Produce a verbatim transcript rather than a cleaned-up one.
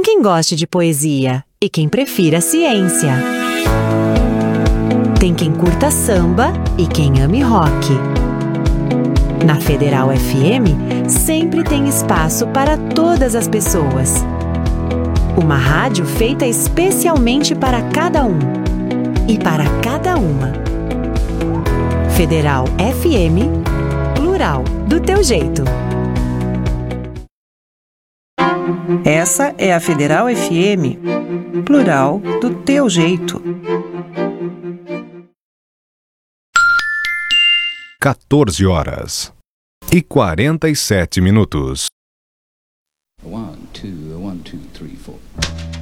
quem goste de poesia e quem prefira ciência. Tem quem curta samba e quem ame rock. Na Federal F M, sempre tem espaço para todas as pessoas. Uma rádio feita especialmente para cada um e para cada uma. Federal F M, plural, do teu jeito. Essa é a Federal F M, plural, do teu jeito. quatorze horas e quarenta e sete minutos. One, two, one, two, three, four.